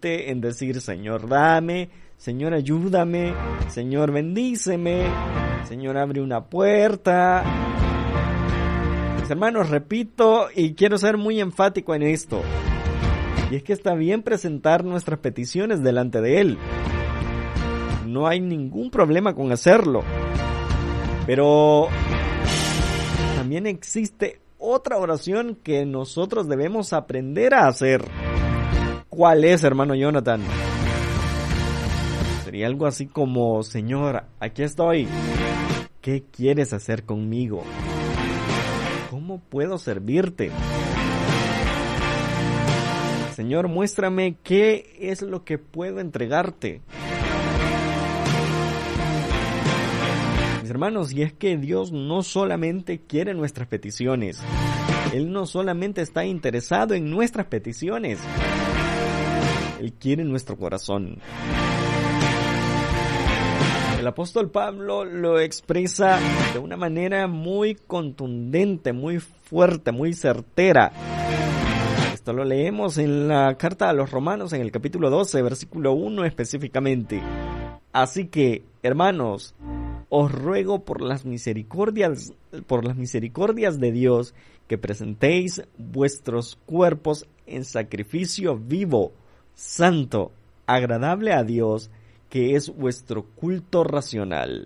consiste en decir: Señor, dame, Señor, ayúdame, Señor, bendíceme, Señor, abre una puerta. Mis hermanos, repito y quiero ser muy enfático en esto. Y es que está bien presentar nuestras peticiones delante de Él. No hay ningún problema con hacerlo. Pero también existe otra oración que nosotros debemos aprender a hacer. ¿Cuál es, hermano Jonathan? Sería algo así como: Señor, aquí estoy. ¿Qué quieres hacer conmigo? ¿Cómo puedo servirte? Señor, muéstrame qué es lo que puedo entregarte. Mis hermanos, y es que Dios no solamente quiere nuestras peticiones. Él no solamente está interesado en nuestras peticiones. Él quiere nuestro corazón. El apóstol Pablo lo expresa de una manera muy contundente, muy fuerte, muy certera. Esto lo leemos en la carta a los Romanos, en el capítulo 12, versículo 1 específicamente. Así que, hermanos, os ruego por las misericordias de Dios, que presentéis vuestros cuerpos en sacrificio vivo, santo, agradable a Dios, que es vuestro culto racional.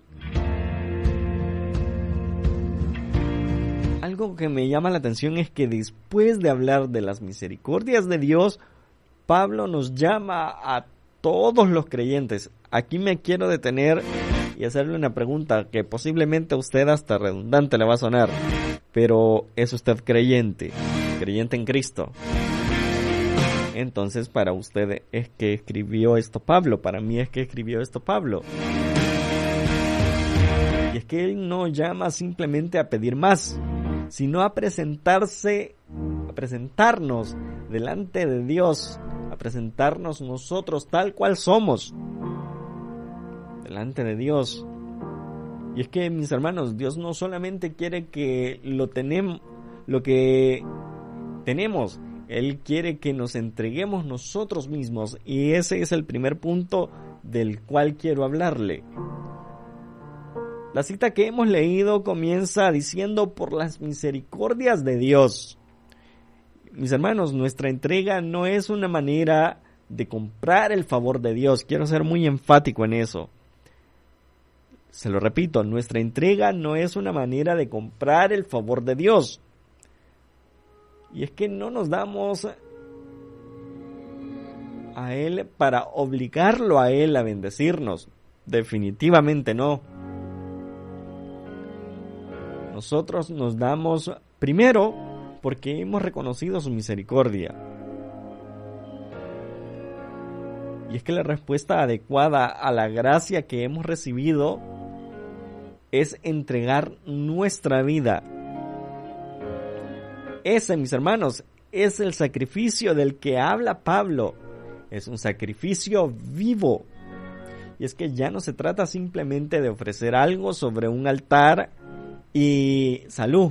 Algo que me llama la atención es que después de hablar de las misericordias de Dios, Pablo nos llama a todos los creyentes. Aquí me quiero detener y hacerle una pregunta que posiblemente a usted hasta redundante le va a sonar, pero ¿es usted creyente en Cristo? Entonces para usted es que escribió esto Pablo, para mí es que escribió esto Pablo. Y es que él no llama simplemente a pedir más, sino a presentarnos delante de Dios, a presentarnos nosotros tal cual somos, delante de Dios. Y es que, mis hermanos, Dios no solamente quiere que lo que tenemos, Él quiere que nos entreguemos nosotros mismos, y ese es el primer punto del cual quiero hablarle. La cita que hemos leído comienza diciendo: por las misericordias de Dios. Mis hermanos, nuestra entrega no es una manera de comprar el favor de Dios. Quiero ser muy enfático en eso. Se lo repito, nuestra entrega no es una manera de comprar el favor de Dios. Y es que no nos damos a Él para obligarlo a Él a bendecirnos. Definitivamente no. Nosotros nos damos primero porque hemos reconocido su misericordia. Y es que la respuesta adecuada a la gracia que hemos recibido es entregar nuestra vida. Ese, mis hermanos, es el sacrificio del que habla Pablo. Es un sacrificio vivo. Y es que ya no se trata simplemente de ofrecer algo sobre un altar y salud.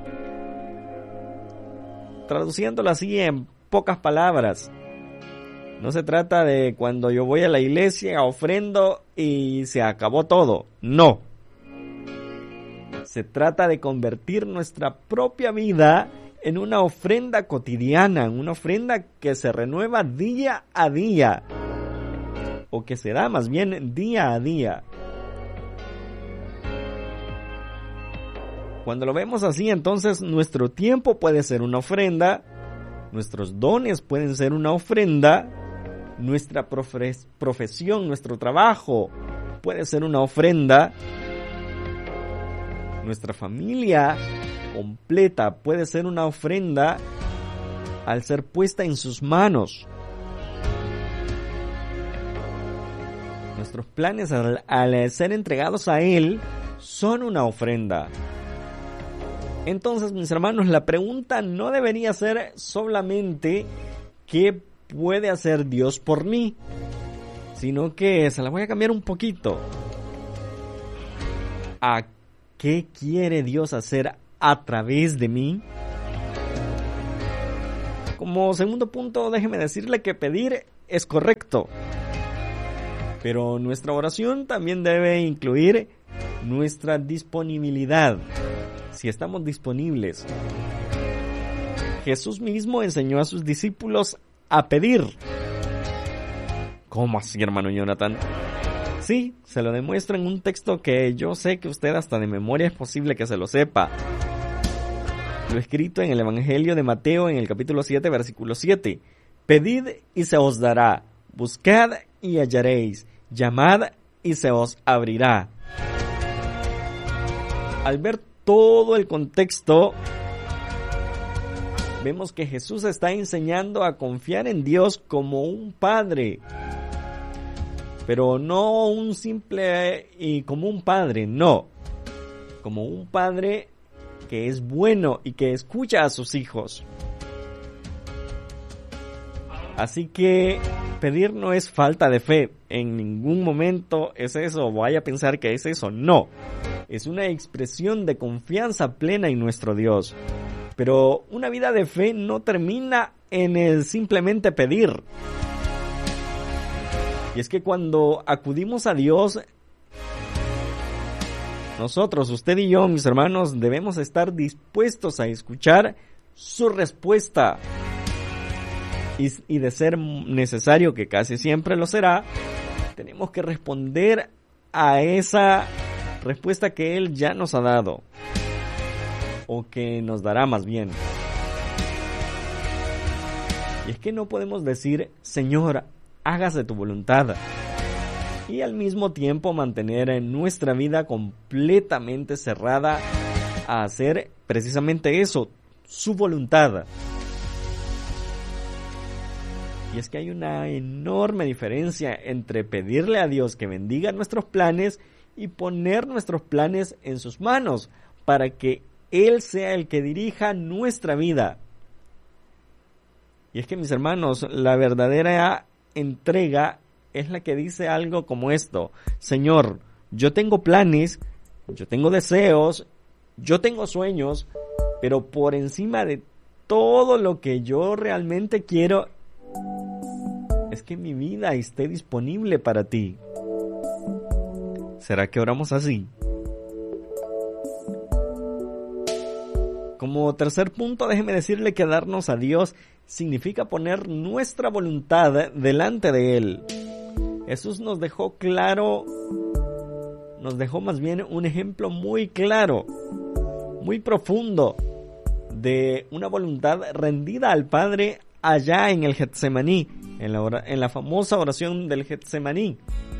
Traduciéndolo así en pocas palabras, no se trata de cuando yo voy a la iglesia, ofrendo y se acabó todo. No. Se trata de convertir nuestra propia vida en una ofrenda cotidiana, en una ofrenda que se renueva día a día, o que se da más bien día a día. Cuando lo vemos así, entonces nuestro tiempo puede ser una ofrenda, nuestros dones pueden ser una ofrenda, nuestra profesión, nuestro trabajo puede ser una ofrenda, nuestra familia completa puede ser una ofrenda al ser puesta en sus manos. Nuestros planes al ser entregados a Él son una ofrenda. Entonces, mis hermanos, la pregunta no debería ser solamente ¿qué puede hacer Dios por mí? Sino que se la voy a cambiar un poquito. ¿A qué quiere Dios hacer a través de mí? Como segundo punto, déjeme decirle que pedir es correcto. Pero nuestra oración también debe incluir nuestra disponibilidad, si estamos disponibles. Jesús mismo enseñó a sus discípulos a pedir. ¿Cómo así, hermano Jonathan? Sí, se lo demuestra en un texto que yo sé que usted hasta de memoria es posible que se lo sepa. Lo escrito en el Evangelio de Mateo en el capítulo 7, versículo 7. Pedid y se os dará, buscad y hallaréis, llamad y se os abrirá. Al ver todo el contexto, vemos que Jesús está enseñando a confiar en Dios como un padre. Pero no un simple y como un padre, no. Como un padre que es bueno y que escucha a sus hijos. Así que pedir no es falta de fe. En ningún momento es eso, vaya a pensar que es eso. No. Es una expresión de confianza plena en nuestro Dios. Pero una vida de fe no termina en el simplemente pedir. Y es que cuando acudimos a Dios, nosotros, usted y yo, mis hermanos, debemos estar dispuestos a escuchar su respuesta. Y de ser necesario, que casi siempre lo será, tenemos que responder a esa respuesta que Él ya nos ha dado. O que nos dará más bien. Y es que no podemos decir, Señor, hágase tu voluntad, y al mismo tiempo mantener nuestra vida completamente cerrada a hacer precisamente eso, su voluntad. Y es que hay una enorme diferencia entre pedirle a Dios que bendiga nuestros planes y poner nuestros planes en sus manos para que Él sea el que dirija nuestra vida. Y es que, mis hermanos, la verdadera entrega es la que dice algo como esto: Señor, yo tengo planes, yo tengo deseos, yo tengo sueños, pero por encima de todo lo que yo realmente quiero es que mi vida esté disponible para ti. ¿Será que oramos así? Como tercer punto, déjeme decirle que darnos a Dios significa poner nuestra voluntad delante de Él. Jesús nos dejó más bien un ejemplo muy claro, muy profundo, de una voluntad rendida al Padre allá en el Getsemaní, en la famosa oración del Getsemaní.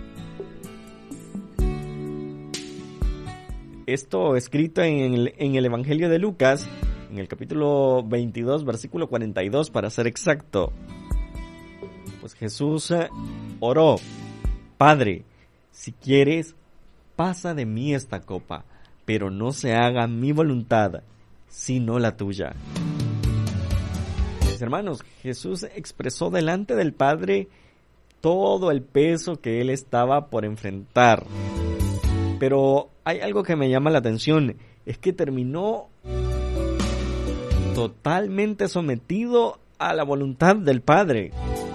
Esto escrito en el Evangelio de Lucas, en el capítulo 22, versículo 42, para ser exacto. Pues Jesús oró: Padre, si quieres, pasa de mí esta copa, pero no se haga mi voluntad, sino la tuya. Mis hermanos, Jesús expresó delante del Padre todo el peso que Él estaba por enfrentar. Pero hay algo que me llama la atención, es que terminó totalmente sometido a la voluntad del Padre.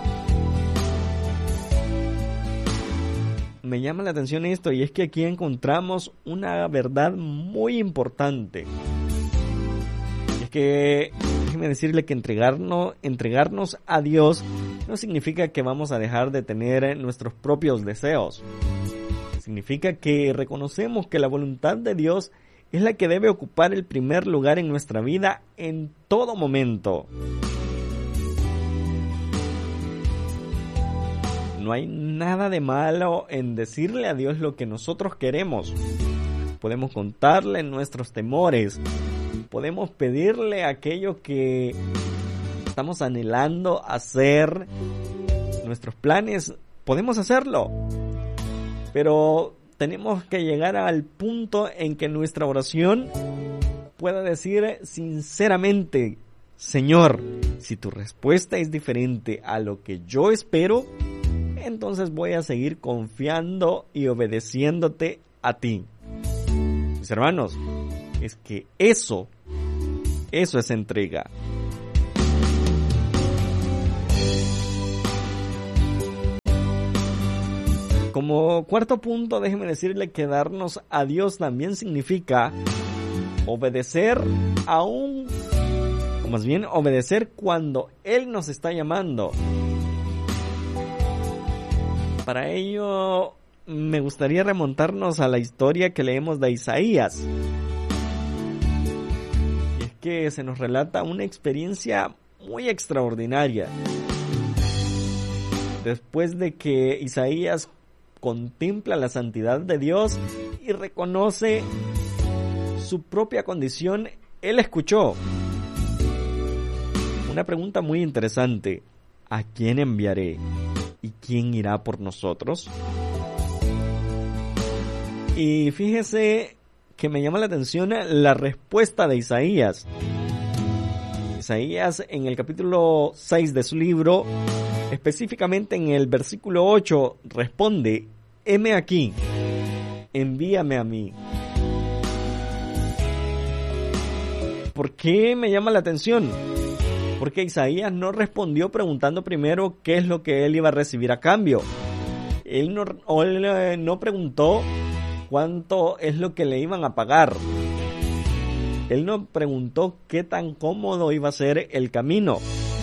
Me llama la atención esto, y es que aquí encontramos una verdad muy importante. Es que déjeme decirle que entregarnos a Dios no significa que vamos a dejar de tener nuestros propios deseos. Significa que reconocemos que la voluntad de Dios es la que debe ocupar el primer lugar en nuestra vida en todo momento. No hay nada de malo en decirle a Dios lo que nosotros queremos. Podemos contarle nuestros temores. Podemos pedirle aquello que estamos anhelando hacer. Nuestros planes, podemos hacerlo. Pero tenemos que llegar al punto en que nuestra oración pueda decir sinceramente: Señor, si tu respuesta es diferente a lo que yo espero, entonces voy a seguir confiando y obedeciéndote a ti. Mis hermanos, es que eso es entrega. Como cuarto punto, déjeme decirle que darnos a Dios también significa obedecer aún, o más bien obedecer cuando Él nos está llamando. Para ello, me gustaría remontarnos a la historia que leemos de Isaías. Y es que se nos relata una experiencia muy extraordinaria. Después de que Isaías contempla la santidad de Dios y reconoce su propia condición, él escuchó una pregunta muy interesante: ¿a quién enviaré? ¿Y quién irá por nosotros? Y fíjese que me llama la atención la respuesta de Isaías. Isaías, en el capítulo 6 de su libro, específicamente en el versículo 8, responde: heme aquí, envíame a mí. ¿Por qué me llama la atención? Porque Isaías no respondió preguntando primero qué es lo que él iba a recibir a cambio. Él no preguntó cuánto es lo que le iban a pagar. Él no preguntó qué tan cómodo iba a ser el camino.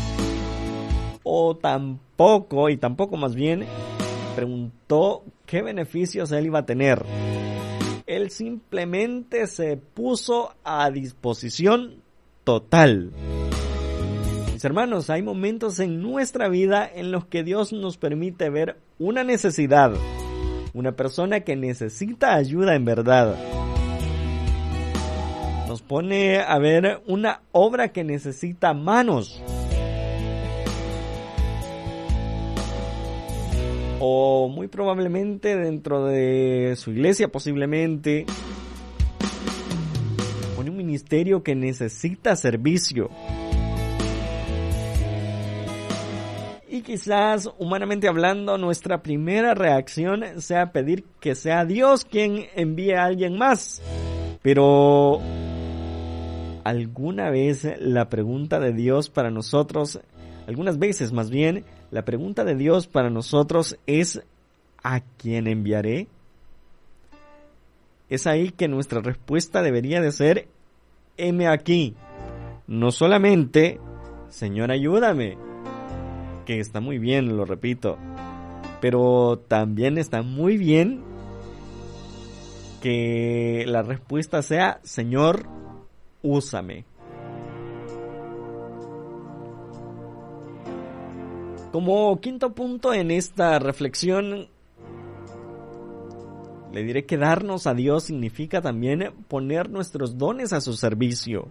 O tampoco más bien, preguntó qué beneficios él iba a tener. Él simplemente se puso a disposición total. Mis hermanos, hay momentos en nuestra vida en los que Dios nos permite ver una necesidad, una persona que necesita ayuda en verdad. Nos pone a ver una obra que necesita manos. O muy probablemente dentro de su iglesia, posiblemente, pone un ministerio que necesita servicio. Y quizás, humanamente hablando, nuestra primera reacción sea pedir que sea Dios quien envíe a alguien más. Pero alguna vez la pregunta de Dios para nosotros, algunas veces más bien, la pregunta de Dios para nosotros es: ¿a quién enviaré? Es ahí que nuestra respuesta debería de ser: heme aquí. No solamente, Señor, ayúdame, que está muy bien, lo repito, pero también está muy bien que la respuesta sea: Señor, úsame. Como quinto punto en esta reflexión, le diré que darnos a Dios significa también poner nuestros dones a su servicio.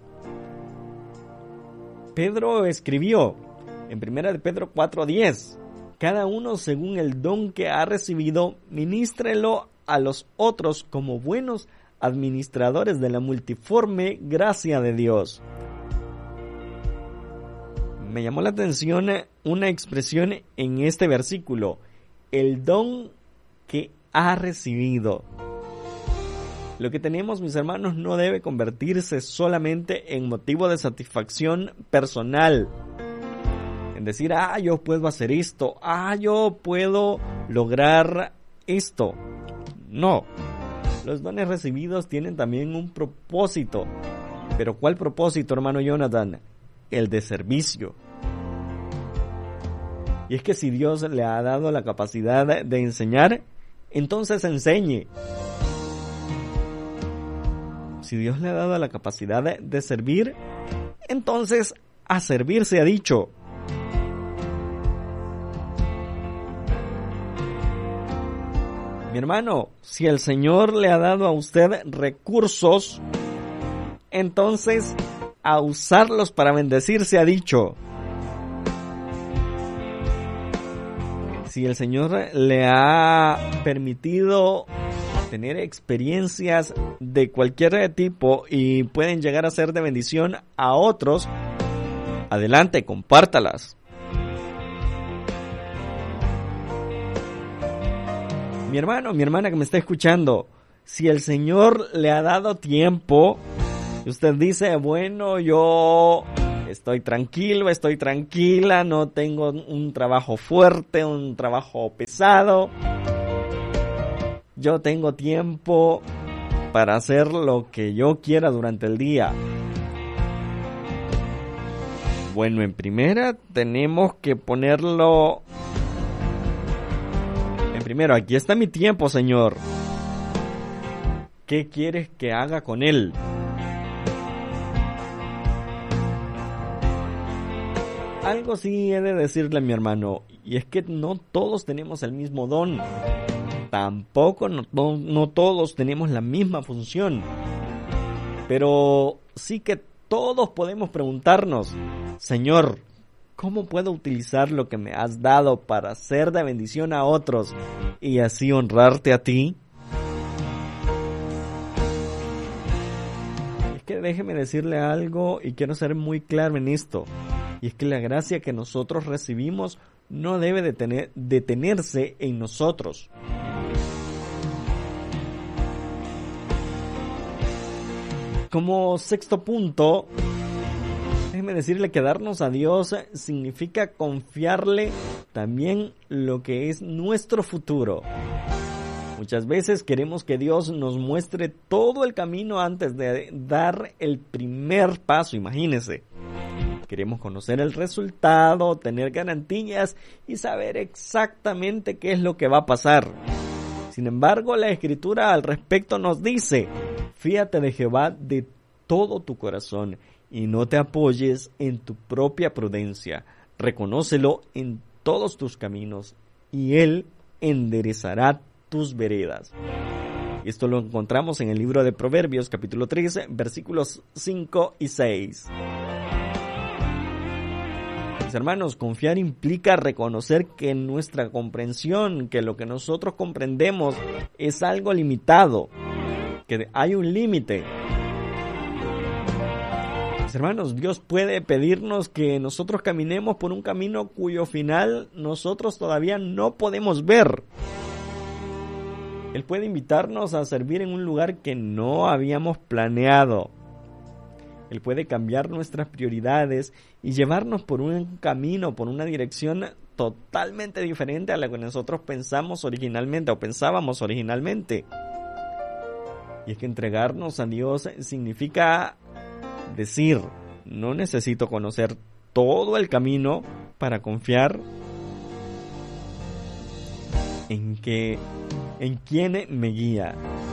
Pedro escribió en 1 de Pedro 4:10: cada uno según el don que ha recibido, ministrelo a los otros como buenos administradores de la multiforme gracia de Dios. Me llamó la atención una expresión en este versículo: el don que ha recibido. Lo que tenemos, mis hermanos, no debe convertirse solamente en motivo de satisfacción personal. En decir: yo puedo hacer esto, yo puedo lograr esto. No. Los dones recibidos tienen también un propósito. ¿Pero cuál propósito, hermano Jonathan? El de servicio. Y es que si Dios le ha dado la capacidad de enseñar, entonces enseñe. Si Dios le ha dado la capacidad de servir, entonces a servir se ha dicho. Mi hermano, si el Señor le ha dado a usted recursos, entonces a usarlos para bendecir se ha dicho. Si el Señor le ha permitido tener experiencias de cualquier tipo y pueden llegar a ser de bendición a otros, adelante, compártalas. Mi hermano, mi hermana que me está escuchando, si el Señor le ha dado tiempo, usted dice: bueno, yo estoy tranquilo, estoy tranquila, no tengo un trabajo fuerte, un trabajo pesado. yo tengo tiempo para hacer lo que yo quiera durante el día. Bueno, en primera tenemos que ponerlo en primero. Aquí está mi tiempo, Señor. ¿Qué quieres que haga con él? Algo sí he de decirle a mi hermano, y es que no todos tenemos el mismo don. Tampoco no todos tenemos la misma función. Pero sí que todos podemos preguntarnos, Señor, ¿cómo puedo utilizar lo que me has dado para ser de bendición a otros y así honrarte a ti? Es que déjeme decirle algo y quiero ser muy claro en esto. Y es que la gracia que nosotros recibimos no debe detenerse en nosotros. Como sexto punto, déjeme decirle que darnos a Dios significa confiarle también lo que es nuestro futuro. Muchas veces queremos que Dios nos muestre todo el camino antes de dar el primer paso, imagínese. Queremos conocer el resultado, tener garantías y saber exactamente qué es lo que va a pasar. Sin embargo, la Escritura al respecto nos dice, fíate de Jehová de todo tu corazón y no te apoyes en tu propia prudencia. Reconócelo en todos tus caminos y Él enderezará tus veredas. Esto lo encontramos en el libro de Proverbios, capítulo 13, versículos 5 y 6. Mis hermanos, confiar implica reconocer que nuestra comprensión, que lo que nosotros comprendemos es algo limitado, que hay un límite. Mis hermanos, Dios puede pedirnos que nosotros caminemos por un camino cuyo final nosotros todavía no podemos ver. Él puede invitarnos a servir en un lugar que no habíamos planeado. Él puede cambiar nuestras prioridades y llevarnos por un camino, por una dirección totalmente diferente a la que nosotros pensábamos originalmente. Y es que entregarnos a Dios significa decir, no necesito conocer todo el camino para confiar en quién me guía.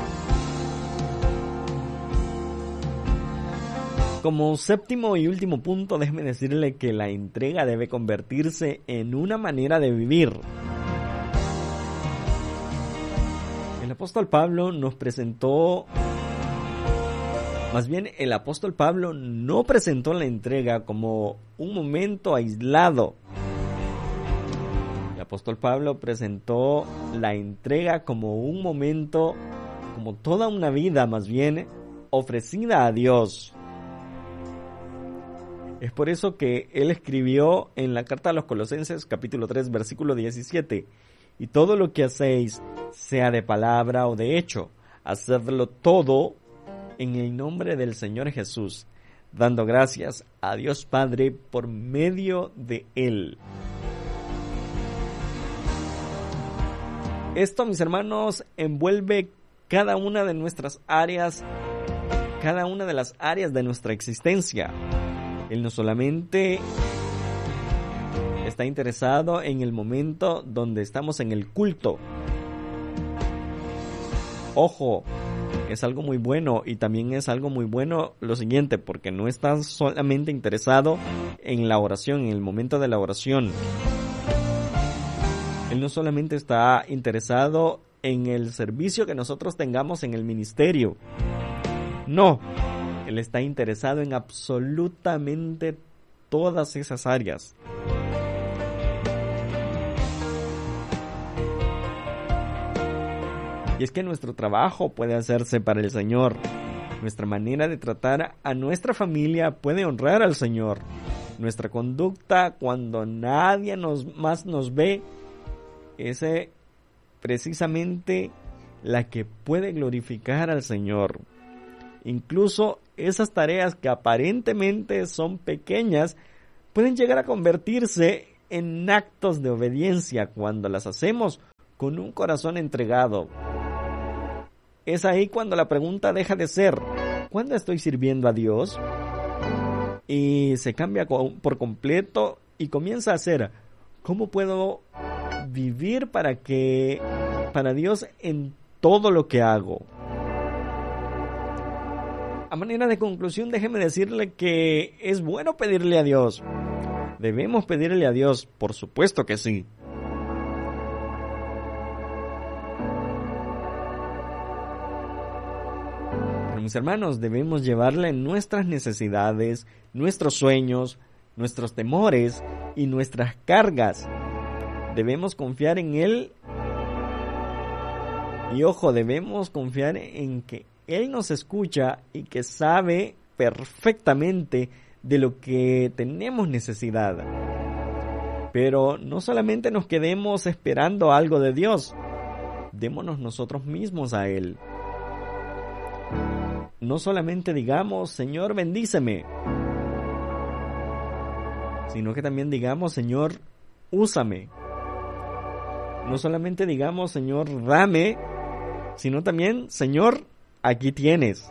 Como séptimo y último punto, déjeme decirle que la entrega debe convertirse en una manera de vivir. El apóstol Pablo el apóstol Pablo no presentó la entrega como un momento aislado. El apóstol Pablo presentó la entrega como un momento, como toda una vida más bien, ofrecida a Dios. Es por eso que él escribió en la carta a los Colosenses, capítulo 3, versículo 17, y todo lo que hacéis, sea de palabra o de hecho, hacedlo todo en el nombre del Señor Jesús, dando gracias a Dios Padre por medio de Él. Esto, mis hermanos, envuelve cada una de nuestras áreas, cada una de las áreas de nuestra existencia. Él no solamente está interesado en el momento donde estamos en el culto. Ojo, es algo muy bueno y también es algo muy bueno lo siguiente, porque no está solamente interesado en la oración, en el momento de la oración. Él no solamente está interesado en el servicio que nosotros tengamos en el ministerio. No. Él está interesado en absolutamente todas esas áreas. Y es que nuestro trabajo puede hacerse para el Señor. Nuestra manera de tratar a nuestra familia puede honrar al Señor. Nuestra conducta cuando nadie más nos ve es precisamente la que puede glorificar al Señor. Incluso esas tareas que aparentemente son pequeñas pueden llegar a convertirse en actos de obediencia cuando las hacemos con un corazón entregado. es ahí cuando la pregunta deja de ser ¿cuándo estoy sirviendo a Dios? Y se cambia por completo y comienza a ser ¿cómo puedo vivir para Dios en todo lo que hago? A manera de conclusión, déjeme decirle que es bueno pedirle a Dios. ¿Debemos pedirle a Dios? Por supuesto que sí. Pero mis hermanos, debemos llevarle nuestras necesidades, nuestros sueños, nuestros temores y nuestras cargas. Debemos confiar en Él. Y ojo, debemos confiar en que Él nos escucha y que sabe perfectamente de lo que tenemos necesidad. Pero no solamente nos quedemos esperando algo de Dios, démonos nosotros mismos a Él. No solamente digamos, Señor, bendíceme, sino que también digamos, Señor, úsame. No solamente digamos, Señor, dame, sino también, Señor, aquí tienes.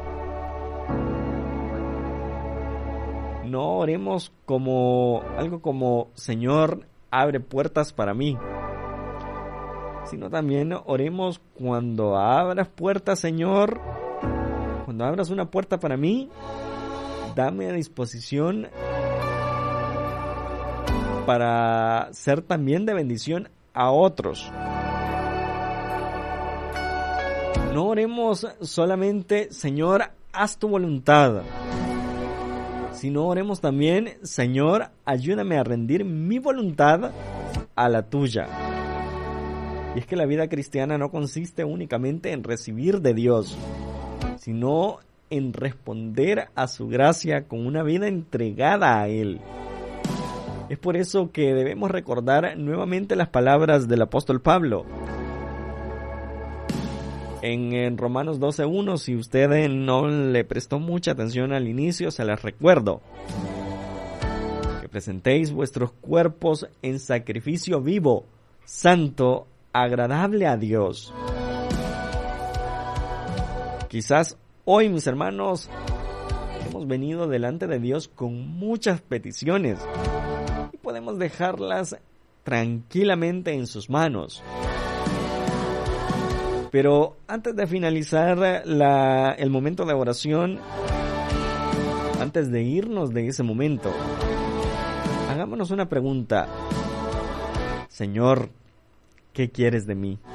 No oremos algo como, Señor, abre puertas para mí, sino también oremos cuando abras puertas, Señor, cuando abras una puerta para mí, dame a disposición para ser también de bendición a otros. No oremos solamente, Señor, haz tu voluntad, sino oremos también, Señor, ayúdame a rendir mi voluntad a la tuya. Y es que la vida cristiana no consiste únicamente en recibir de Dios, sino en responder a su gracia con una vida entregada a Él. Es por eso que debemos recordar nuevamente las palabras del apóstol Pablo. En Romanos 12:1, si usted no le prestó mucha atención al inicio, se las recuerdo. Que presentéis vuestros cuerpos en sacrificio vivo, santo, agradable a Dios. Quizás hoy, mis hermanos, hemos venido delante de Dios con muchas peticiones y podemos dejarlas tranquilamente en sus manos. Pero antes de finalizar el momento de oración, antes de irnos de ese momento, hagámonos una pregunta. Señor, ¿qué quieres de mí?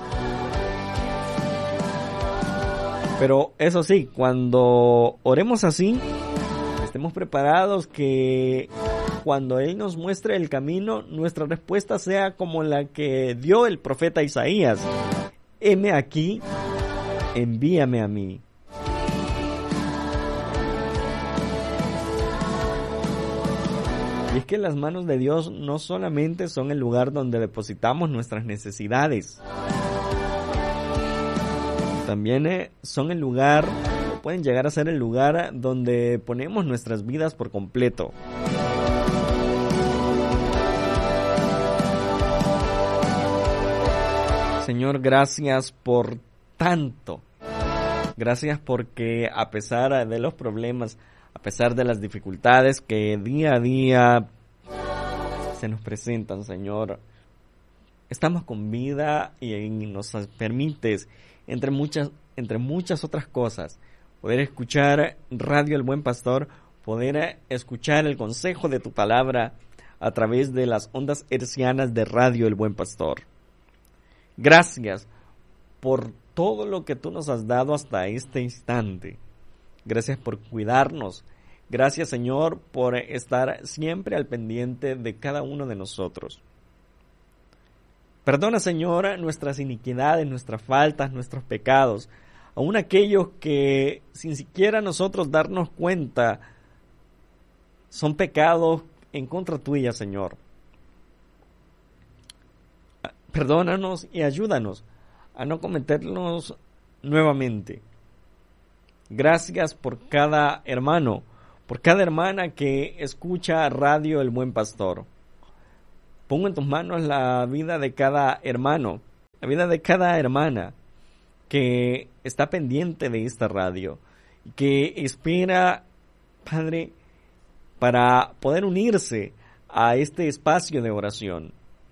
Pero eso sí, cuando oremos así, estemos preparados que cuando Él nos muestre el camino, nuestra respuesta sea como la que dio el profeta Isaías. Heme aquí, envíame a mí. Y es que las manos de Dios no solamente son el lugar donde depositamos nuestras necesidades, también son el lugar, pueden llegar a ser el lugar donde ponemos nuestras vidas por completo. Señor, gracias por tanto. Gracias porque a pesar de los problemas, a pesar de las dificultades que día a día se nos presentan, Señor, estamos con vida y nos permites, entre muchas otras cosas, poder escuchar Radio El Buen Pastor, poder escuchar el consejo de tu palabra a través de las ondas hercianas de Radio El Buen Pastor. Gracias por todo lo que tú nos has dado hasta este instante. Gracias por cuidarnos. Gracias, Señor, por estar siempre al pendiente de cada uno de nosotros. Perdona, Señor, nuestras iniquidades, nuestras faltas, nuestros pecados, aun aquellos que sin siquiera nosotros darnos cuenta son pecados en contra tuya, Señor. Perdónanos y ayúdanos a no cometerlos nuevamente. Gracias por cada hermano, por cada hermana que escucha Radio El Buen Pastor. Pongo en tus manos la vida de cada hermano, la vida de cada hermana. que está pendiente de esta radio, que espera, Padre, para poder unirse a este espacio de oración.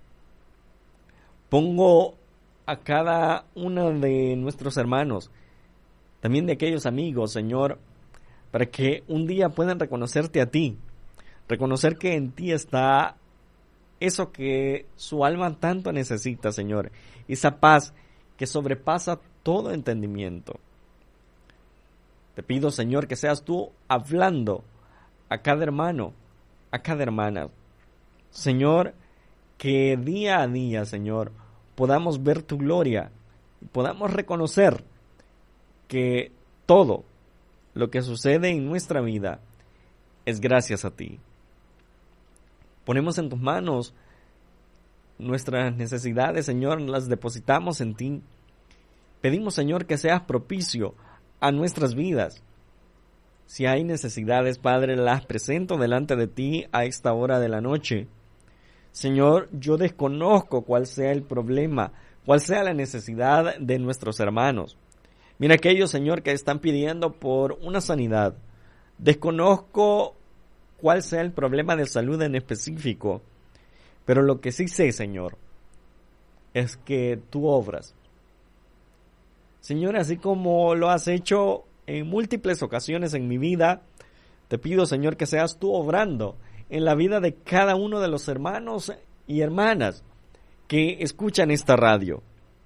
Pongo a cada uno de nuestros hermanos, también de aquellos amigos, Señor, para que un día puedan reconocerte a ti, reconocer que en ti está eso que su alma tanto necesita, Señor, esa paz que sobrepasa todo entendimiento. Te pido, Señor, que seas tú hablando a cada hermano, a cada hermana. Señor, que día a día, Señor, podamos ver tu gloria y podamos reconocer que todo lo que sucede en nuestra vida es gracias a ti. Ponemos en tus manos nuestras necesidades, Señor, las depositamos en ti. Pedimos, Señor, que seas propicio a nuestras vidas. Si hay necesidades, Padre, las presento delante de ti a esta hora de la noche. Señor, yo desconozco cuál sea el problema, cuál sea la necesidad de nuestros hermanos. Mira aquellos, Señor, que están pidiendo por una sanidad. Desconozco cuál sea el problema de salud en específico, pero lo que sí sé, Señor, es que tú obras. Señor, así como lo has hecho en múltiples ocasiones en mi vida, te pido, Señor, que seas tú obrando en la vida de cada uno de los hermanos y hermanas que escuchan esta radio.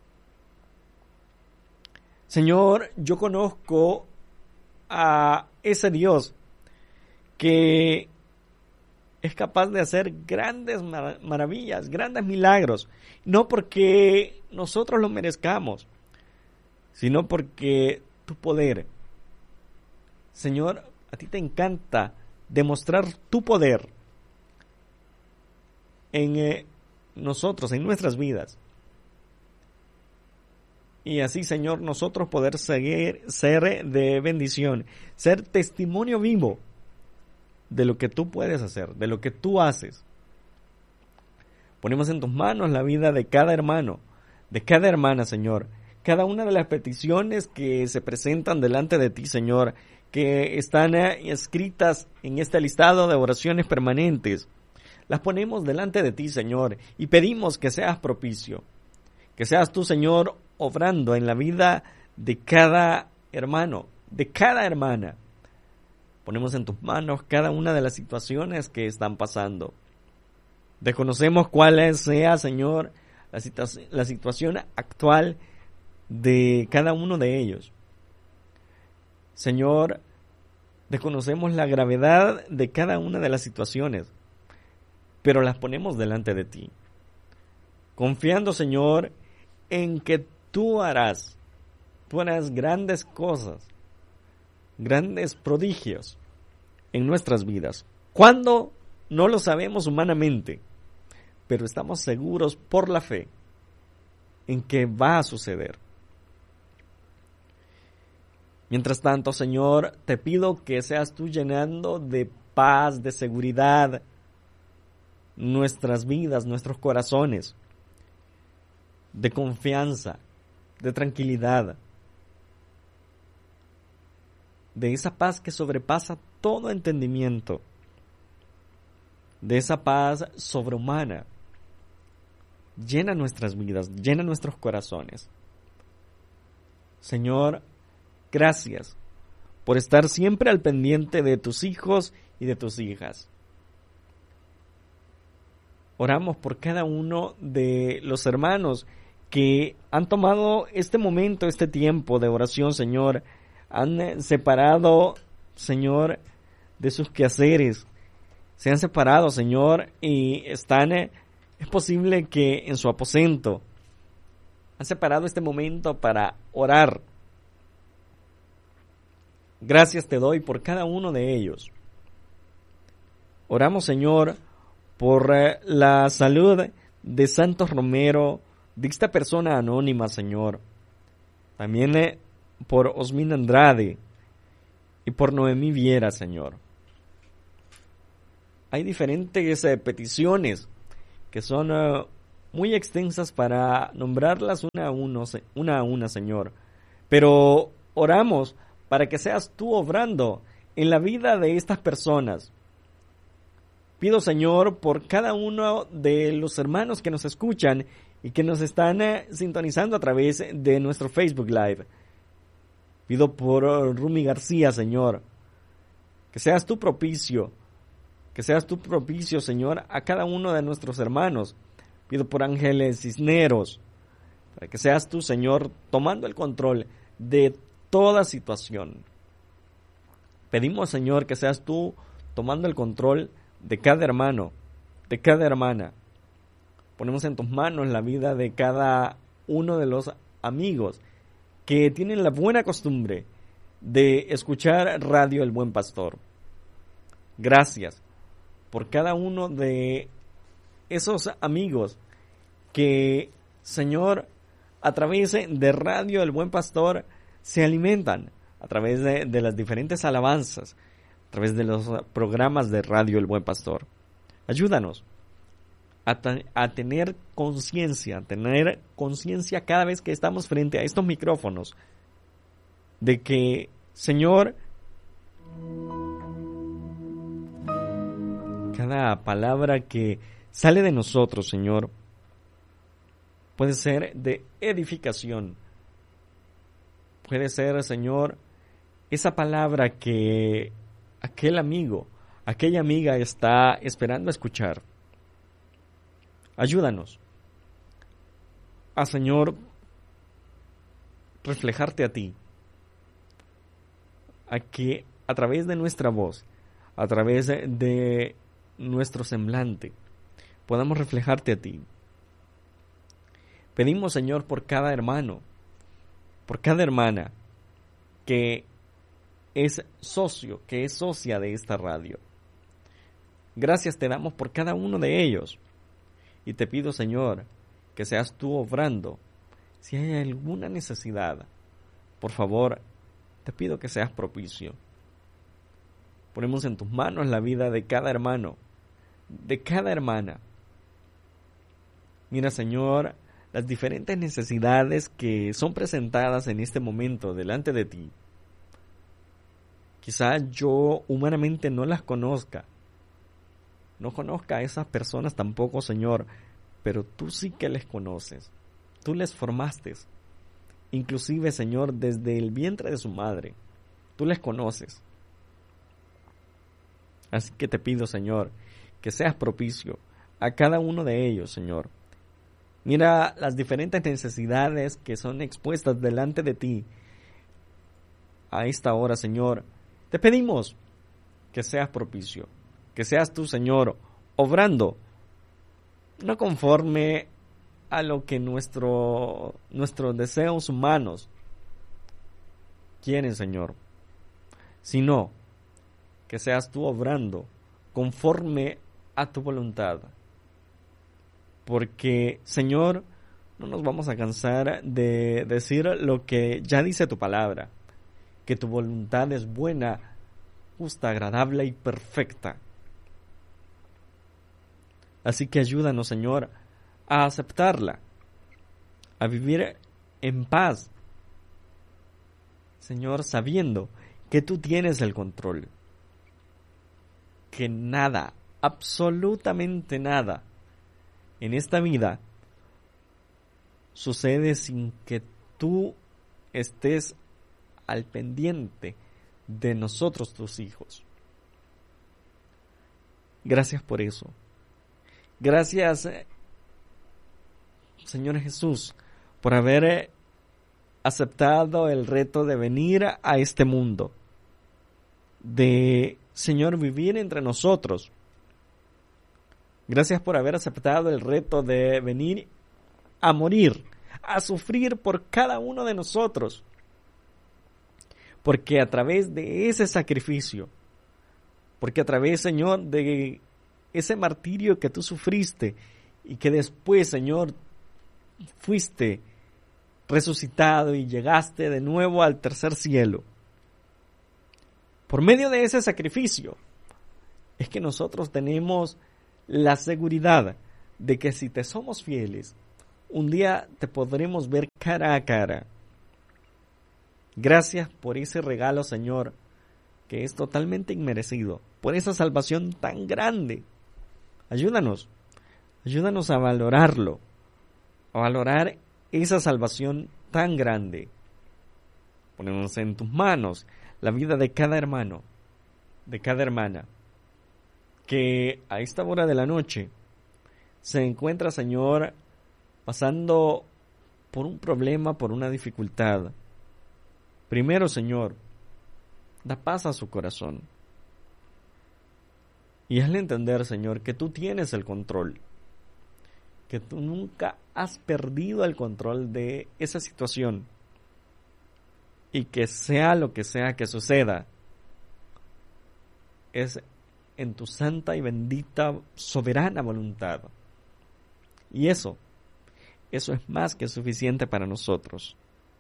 Señor, yo conozco a ese Dios que es capaz de hacer grandes maravillas, grandes milagros, no porque nosotros lo merezcamos, sino porque tu poder. Señor, a ti te encanta demostrar tu poder en nosotros, en nuestras vidas. Y así, Señor, nosotros poder ser de bendición, ser testimonio vivo de lo que tú puedes hacer, de lo que tú haces. Ponemos en tus manos la vida de cada hermano, de cada hermana, Señor. Cada una de las peticiones que se presentan delante de ti, Señor, que están escritas en este listado de oraciones permanentes, las ponemos delante de ti, Señor, y pedimos que seas propicio, que seas tú, Señor, obrando en la vida de cada hermano, de cada hermana. Ponemos en tus manos cada una de las situaciones que están pasando. Desconocemos cuál sea, Señor, la situación actual de cada uno de ellos. Señor, desconocemos la gravedad de cada una de las situaciones, pero las ponemos delante de ti, confiando, Señor, en que tú harás grandes cosas, grandes prodigios en nuestras vidas. ¿Cuándo? No lo sabemos humanamente, pero estamos seguros por la fe en que va a suceder. Mientras tanto, Señor, te pido que seas tú llenando de paz, de seguridad, nuestras vidas, nuestros corazones, de confianza, de tranquilidad, de esa paz que sobrepasa todo entendimiento, de esa paz sobrehumana. Llena nuestras vidas, llena nuestros corazones. Señor, gracias por estar siempre al pendiente de tus hijos y de tus hijas. Oramos por cada uno de los hermanos que han tomado este momento, este tiempo de oración, Señor. Han separado, Señor, de sus quehaceres. Se han separado, Señor, y están, es posible que en su aposento han separado este momento para orar. Gracias te doy por cada uno de ellos. Oramos, Señor, por la salud de Santos Romero, de esta persona anónima, Señor. También por Osmin Andrade y por Noemí Viera, Señor. Hay diferentes peticiones que son muy extensas para nombrarlas una a una, Señor. Pero oramos para que seas tú obrando en la vida de estas personas. Pido, Señor, por cada uno de los hermanos que nos escuchan y que nos están sintonizando a través de nuestro Facebook Live. Pido por Rumi García, Señor, que seas tú propicio, Señor, a cada uno de nuestros hermanos. Pido por Ángeles Cisneros, para que seas tú, Señor, tomando el control de toda situación. Pedimos, Señor, que seas tú tomando el control de cada hermano, de cada hermana. Ponemos en tus manos la vida de cada uno de los amigos que tienen la buena costumbre de escuchar Radio El Buen Pastor. Gracias por cada uno de esos amigos que, Señor, a través de Radio El Buen Pastor se alimentan, a través de las diferentes alabanzas, a través de los programas de Radio El Buen Pastor. Ayúdanos a tener conciencia cada vez que estamos frente a estos micrófonos, de que, Señor, cada palabra que sale de nosotros, Señor, puede ser de edificación. Puede ser, Señor, esa palabra que aquel amigo, aquella amiga está esperando escuchar. Ayúdanos a, Señor, reflejarte a ti, a que a través de nuestra voz, a través de nuestro semblante, podamos reflejarte a ti. Pedimos, Señor, por cada hermano, por cada hermana que es socio, que es socia de esta radio. Gracias te damos por cada uno de ellos. Y te pido, Señor, que seas tú obrando. Si hay alguna necesidad, por favor, te pido que seas propicio. Ponemos en tus manos la vida de cada hermano, de cada hermana. Mira, Señor, las diferentes necesidades que son presentadas en este momento delante de ti. Quizá yo humanamente no las conozca. No conozca a esas personas tampoco, Señor, pero tú sí que les conoces. Tú les formaste. Inclusive, Señor, desde el vientre de su madre. Tú les conoces. Así que te pido, Señor, que seas propicio a cada uno de ellos, Señor. Mira las diferentes necesidades que son expuestas delante de ti. A esta hora, Señor, te pedimos que seas propicio. Que seas tú, Señor, obrando, no conforme a lo que nuestros deseos humanos quieren, Señor, sino que seas tú obrando conforme a tu voluntad. Porque, Señor, no nos vamos a cansar de decir lo que ya dice tu palabra, que tu voluntad es buena, justa, agradable y perfecta. Así que ayúdanos, Señor, a aceptarla, a vivir en paz, Señor, sabiendo que tú tienes el control, que nada, absolutamente nada, en esta vida sucede sin que tú estés al pendiente de nosotros, tus hijos. Gracias por eso. Gracias, Señor Jesús, por haber aceptado el reto de venir a este mundo, de, Señor, vivir entre nosotros. Gracias por haber aceptado el reto de venir a morir, a sufrir por cada uno de nosotros. Porque a través de ese sacrificio, porque a través, Señor, de ese martirio que tú sufriste y que después, Señor, fuiste resucitado y llegaste de nuevo al tercer cielo. Por medio de ese sacrificio es que nosotros tenemos la seguridad de que si te somos fieles, un día te podremos ver cara a cara. Gracias por ese regalo, Señor, que es totalmente inmerecido, por esa salvación tan grande. Ayúdanos a valorarlo, a valorar esa salvación tan grande. Ponemos en tus manos la vida de cada hermano, de cada hermana, que a esta hora de la noche se encuentra, Señor, pasando por un problema, por una dificultad. Primero, Señor, da paz a su corazón. Y hazle entender, Señor, que tú tienes el control, que tú nunca has perdido el control de esa situación, y que sea lo que sea que suceda, es en tu santa y bendita soberana voluntad. Y eso es más que suficiente para nosotros.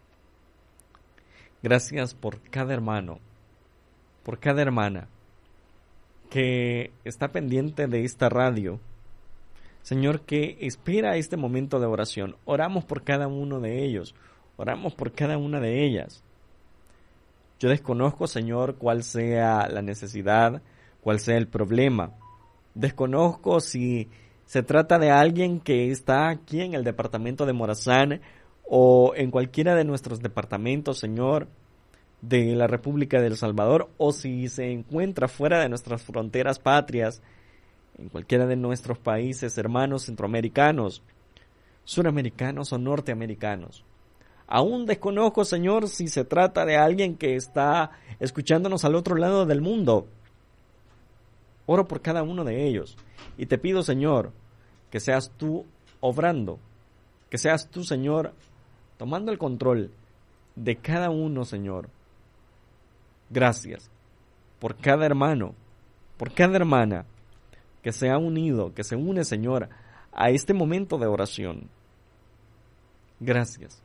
Gracias por cada hermano, por cada hermana que está pendiente de esta radio. Señor, que espera este momento de oración. Oramos por cada uno de ellos. Oramos por cada una de ellas. Yo desconozco, Señor, cuál sea la necesidad, cuál sea el problema. Desconozco si se trata de alguien que está aquí en el departamento de Morazán o en cualquiera de nuestros departamentos, Señor, de la República de El Salvador, o si se encuentra fuera de nuestras fronteras patrias, en cualquiera de nuestros países hermanos centroamericanos, suramericanos o norteamericanos. Aún desconozco, Señor, si se trata de alguien que está escuchándonos al otro lado del mundo. Oro por cada uno de ellos y te pido, Señor, que seas tú obrando, que seas tú, Señor, tomando el control de cada uno, Señor. Gracias por cada hermano, por cada hermana que se ha unido, que se une, Señor, a este momento de oración. Gracias.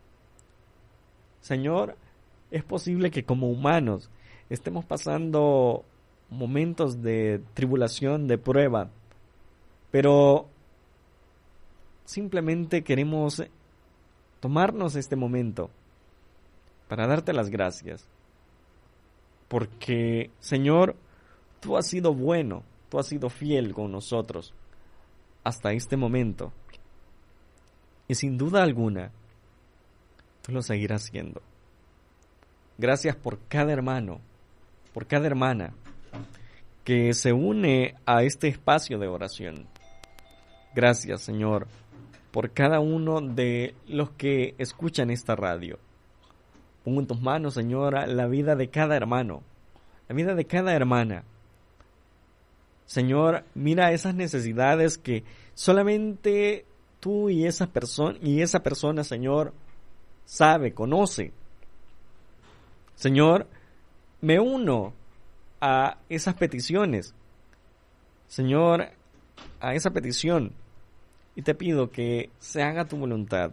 Señor, es posible que como humanos estemos pasando momentos de tribulación, de prueba, pero simplemente queremos tomarnos este momento para darte las gracias. Porque, Señor, tú has sido bueno, tú has sido fiel con nosotros hasta este momento. Y sin duda alguna, tú lo seguirás haciendo. Gracias por cada hermano, por cada hermana que se une a este espacio de oración. Gracias, Señor, por cada uno de los que escuchan esta radio. Pongo en tus manos, Señor, la vida de cada hermano, la vida de cada hermana. Señor, mira esas necesidades que solamente tú y esa persona, Señor, sabe, conoce. Señor, me uno a esas peticiones, Señor, a esa petición, y te pido que se haga tu voluntad.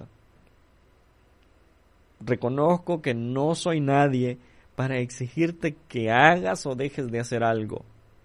Reconozco que no soy nadie para exigirte que hagas o dejes de hacer algo,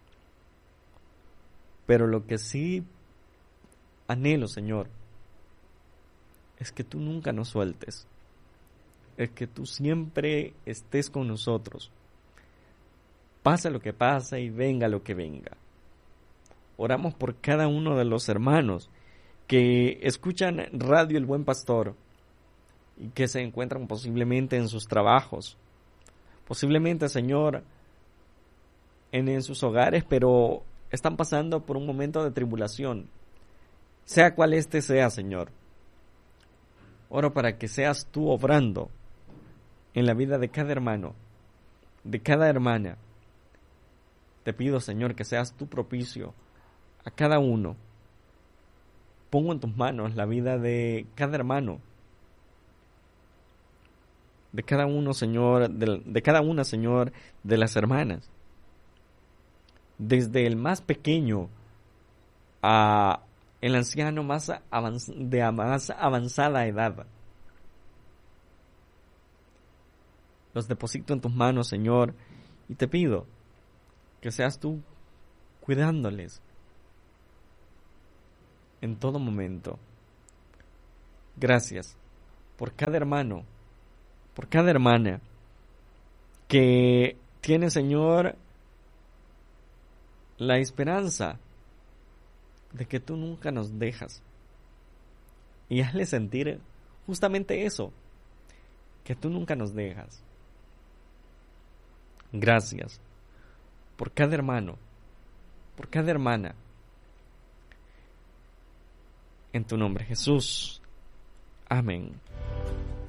pero lo que sí anhelo, Señor, es que tú nunca nos sueltes, es que tú siempre estés con nosotros, pase lo que pase y venga lo que venga. Oramos por cada uno de los hermanos que escuchan Radio El Buen Pastor y que se encuentran posiblemente en sus trabajos, posiblemente, Señor, en sus hogares, pero están pasando por un momento de tribulación, sea cual este sea, Señor. Oro para que seas tú obrando en la vida de cada hermano, de cada hermana. Te pido, Señor, que seas tú propicio a cada uno. Pongo en tus manos la vida de cada hermano, de cada uno, Señor, de cada una, Señor, de las hermanas. Desde el más pequeño a el anciano de más avanzada edad. Los deposito en tus manos, Señor, y te pido que seas tú cuidándoles en todo momento. Gracias por cada hermano, por cada hermana que tiene, Señor, la esperanza de que tú nunca nos dejas. Y hazle sentir justamente eso, que tú nunca nos dejas. Gracias por cada hermano, por cada hermana. En tu nombre, Jesús. Amén.